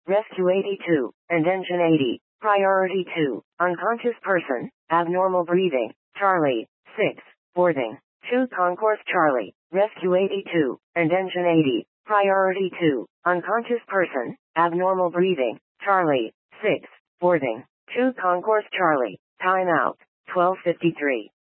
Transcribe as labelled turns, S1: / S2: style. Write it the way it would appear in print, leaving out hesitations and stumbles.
S1: Rescue 82, and Engine 80. Priority 2, unconscious person, abnormal breathing. Charlie, 6, boarding. 2 Concourse Charlie, Rescue 82, and Engine 80. Priority 2, unconscious person, abnormal breathing. Charlie, 6, boarding. 2 Concourse Charlie, time out, 12:53.